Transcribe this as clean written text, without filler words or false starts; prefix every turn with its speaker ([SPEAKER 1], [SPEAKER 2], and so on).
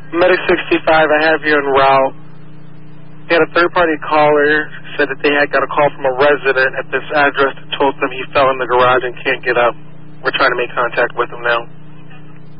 [SPEAKER 1] Medic 65, I have you en route. We had a third-party caller, said that they had got a call from a resident at this address that told them he fell in the garage and can't get up. We're trying to make contact with him now.